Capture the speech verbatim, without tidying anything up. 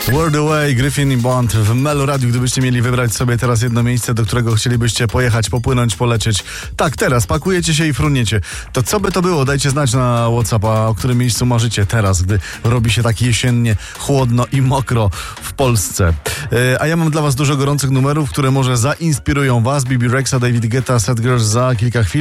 World Away, Griffin i Bond w Melo Radio. Gdybyście mieli wybrać sobie teraz jedno miejsce, do którego chcielibyście pojechać, popłynąć, polecieć. Tak, teraz pakujecie się i fruniecie. To co by to było? Dajcie znać na WhatsAppa, o którym miejscu marzycie teraz, gdy robi się tak jesiennie, chłodno i mokro w Polsce. E, a ja mam dla was dużo gorących numerów, które może zainspirują was. Bibi Rexha, David Guetta, Sad Girls za kilka chwil.